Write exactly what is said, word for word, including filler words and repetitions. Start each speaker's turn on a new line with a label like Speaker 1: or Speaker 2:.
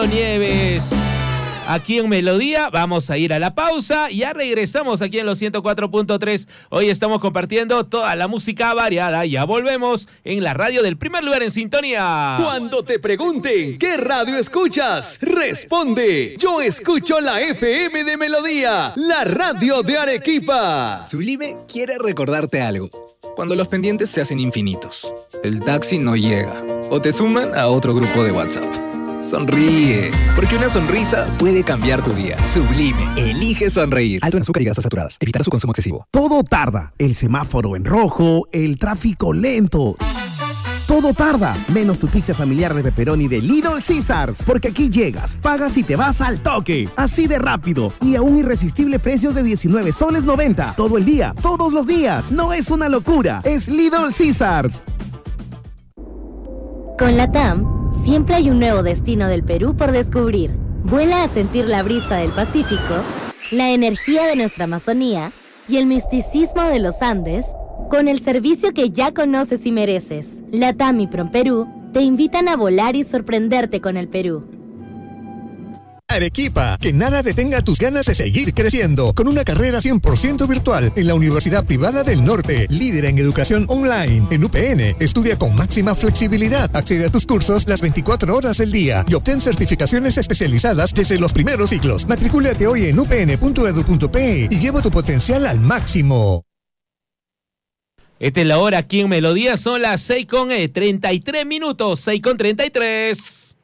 Speaker 1: Nieves. Aquí en Melodía, vamos a ir a la pausa. Ya regresamos aquí en los ciento cuatro punto tres. Hoy estamos compartiendo toda la música variada. Ya volvemos en la radio del primer lugar en sintonía.
Speaker 2: Cuando te pregunten ¿qué radio escuchas? Responde: yo escucho la F M de Melodía, la radio de Arequipa.
Speaker 3: Sublime quiere recordarte algo. Cuando los pendientes se hacen infinitos, el taxi no llega o te suman a otro grupo de WhatsApp. Sonríe, porque una sonrisa puede cambiar tu día. Sublime, elige sonreír. Alto en azúcar y grasas saturadas. Evitar su consumo excesivo.
Speaker 4: Todo tarda. El semáforo en rojo, el tráfico lento. Todo tarda, menos tu pizza familiar de pepperoni de Little Caesars. Porque aquí llegas, pagas y te vas al toque. Así de rápido y a un irresistible precio de diecinueve soles noventa. Todo el día, todos los días. No es una locura, es Little Caesars.
Speaker 5: Con LATAM, siempre hay un nuevo destino del Perú por descubrir. Vuela a sentir la brisa del Pacífico, la energía de nuestra Amazonía y el misticismo de los Andes con el servicio que ya conoces y mereces. LATAM y PROMPERÚ te invitan a volar y sorprenderte con el Perú.
Speaker 6: Arequipa, que nada detenga tus ganas de seguir creciendo, con una carrera cien por ciento virtual en la Universidad Privada del Norte, líder en educación online. En U P N, estudia con máxima flexibilidad, accede a tus cursos las veinticuatro horas del día y obtén certificaciones especializadas desde los primeros ciclos. Matricúlate hoy en u p n punto e d u punto p e y lleva tu potencial al máximo.
Speaker 1: Esta es la hora aquí en Melodía, son las seis con treinta y tres minutos, seis con treinta y tres.